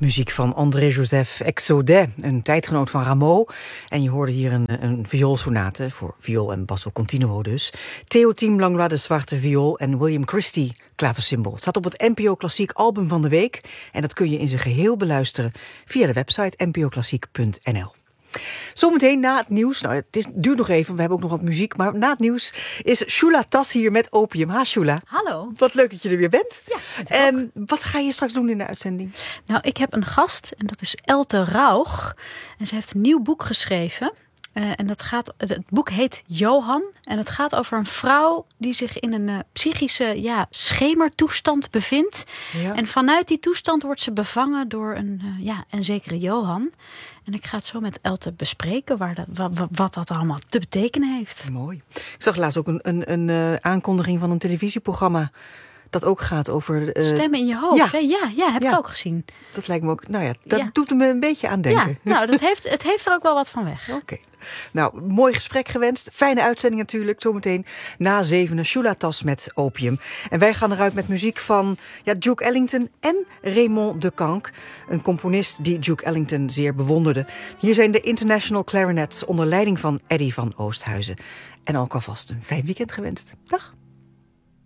Muziek van André-Joseph Exaudet, een tijdgenoot van Rameau. En je hoorde hier een vioolsonate, voor viool en basso continuo dus. Théotime Langlois de zwarte viool en William Christie klaversymbol. Het staat op het NPO Klassiek album van de week. En dat kun je in zijn geheel beluisteren via de website npoklassiek.nl. Zometeen na het nieuws, duurt nog even, we hebben ook nog wat muziek, maar na het nieuws is Shula Tas hier met Opium. Ha, Shula. Hallo. Wat leuk dat je er weer bent. Ja. En wat ga je straks doen in de uitzending? Nou, ik heb een gast en dat is Elte Rauch. En ze heeft een nieuw boek geschreven. En het boek heet Johan. En het gaat over een vrouw die zich in een psychische schemertoestand bevindt. Ja. En vanuit die toestand wordt ze bevangen door een zekere Johan. En ik ga het zo met Elte bespreken wat dat allemaal te betekenen heeft. Mooi. Ik zag laatst ook een aankondiging van een televisieprogramma dat ook gaat over... Stemmen in je hoofd, ja, heb ik ook gezien. Dat lijkt me ook, dat doet me een beetje aan denken. Ja, het heeft er ook wel wat van weg. Oké. Nou, mooi gesprek gewenst. Fijne uitzending natuurlijk. Zometeen na 7 Shula Tas met Opium. En wij gaan eruit met muziek van Duke Ellington en Raymond de Kank. Een componist die Duke Ellington zeer bewonderde. Hier zijn de International Clarinets onder leiding van Eddy van Oosthuizen. En ook alvast een fijn weekend gewenst. Dag.